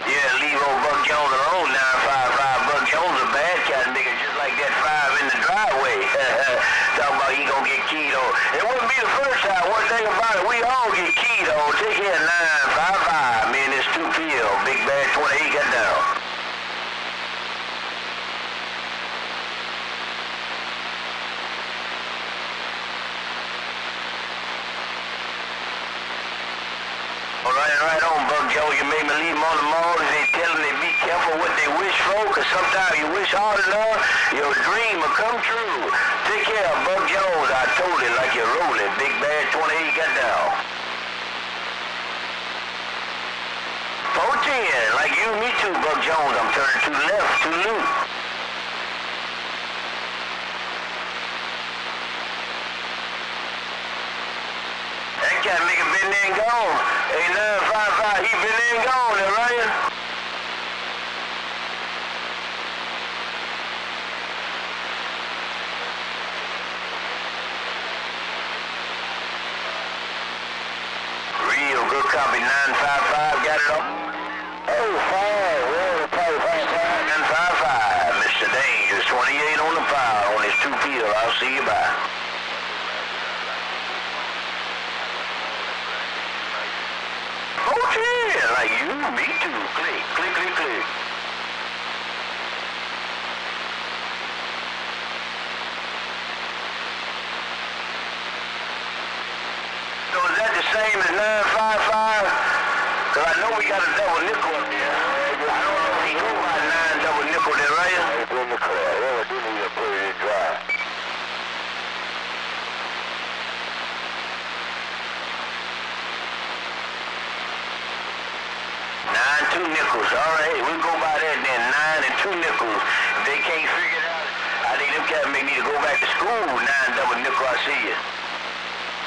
Yeah, leave old Buck Jones alone. 955 Buck Jones a bad cat nigga, just like that 5 in the driveway. Talking about he gonna get keyed on. It wouldn't be the first time. One thing about it, we all get keyed on. Take care of 955. Man, it's 2 p.m. Big Bad 28 got down. Right on, Buck Joe. You made me leave them on the mall. They tell them to be careful what they wish for, because sometimes you wish hard enough, your dream will come true. Take care of Buck Jones. I told it like you're rolling. Big Bad 28 got down. 410, like you and me too, Buck Jones. I'm turning to the left, to the loop. That cat nigga been there and gone. Hey, 955, he been there and gone, there, Ryan. Real good copy, 955, got it up. Oh, fine, well, probably 955, Mr. Dangerous, 28 on the power, on his 2 peel, I'll see you bye. Yeah, like you, me too. Click, click, click, click. So is that the same as 955? Because I know we got a double nickel up there. I don't know if he go by 9 double nickel there, right? It's in the car. Well, I do need to put it in dry. 2 nickels, all right.